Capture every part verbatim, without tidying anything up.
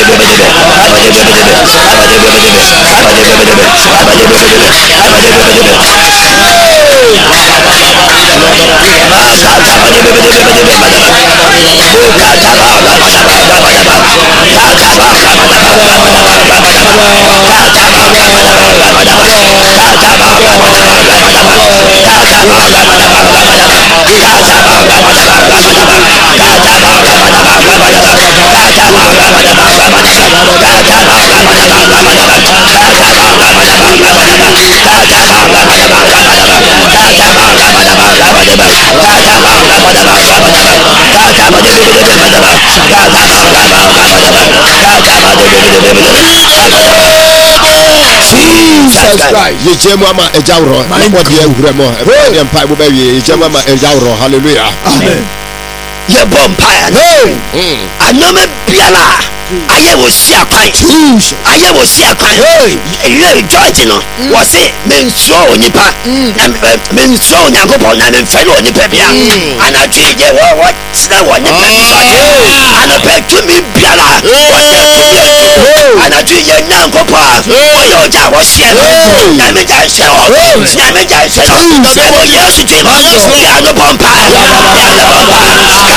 Ye jemama ejawro na body ehuremo e empa bo ba wie ye jemama ejawro hallelujah amen ye bompire hey anome biala aye wo si akwan aye wo si akwan hey George no wo se mensuo onipa na mensuo onyankopon na menfa no onipa bia anatwi ye wo wo tsena wo onipa anape tumi biala wo se anatwi ye nyankopon wo yo ja wo sie na me ja se o na me ja se o na wo yesu ti ya no bompire ya no bompire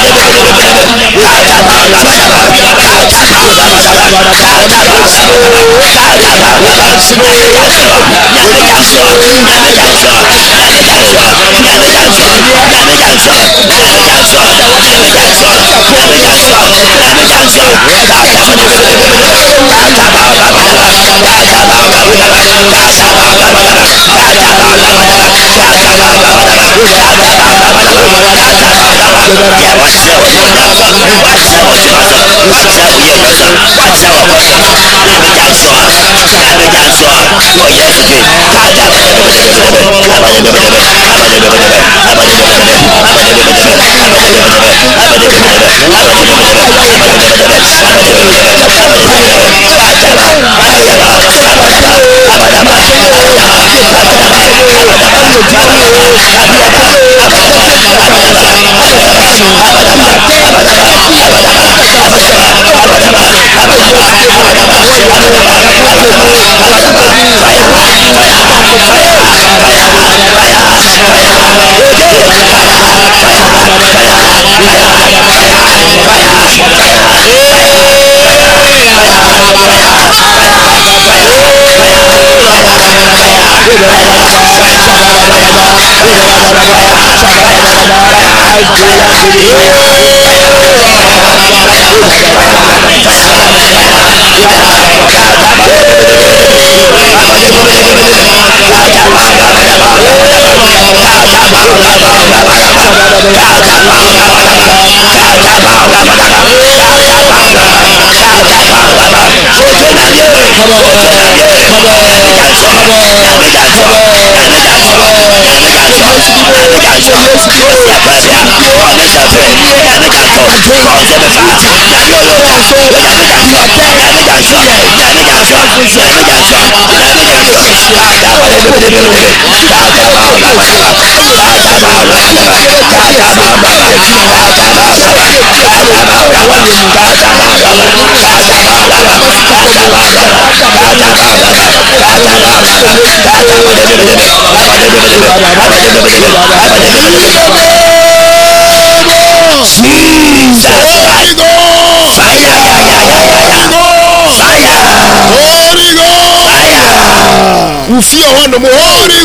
Ufia wano mo Holy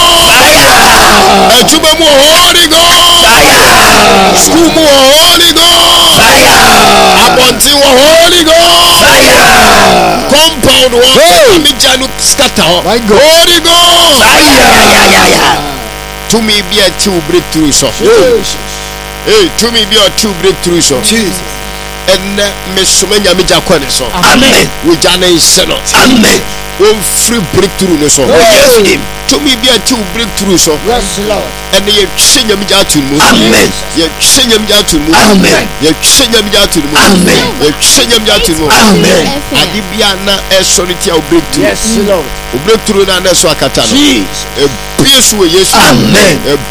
Ghost Etuba mo Holy Ghost School mo Holy Ghost Abonti mo Holy Ghost Compound mo Mijanu scatter Holy Ghost To me be a two breakthrough so Hey, to me be a two breakthrough so Jesus And Messumenya Mija Kwane so Amen We jana is senot Amen One free breakthrough no so. Yes, him. To me be a two breakthrough so. Yes, Lord. And you sing him to move. Amen. You sing him to move. Amen. You sing him to move. Amen. You sing him to move. Amen. Adibiana a solitary breakthrough. Yes, Lord. Breakthrough na na so akata no. Jesus. A peace with Jesus. Amen.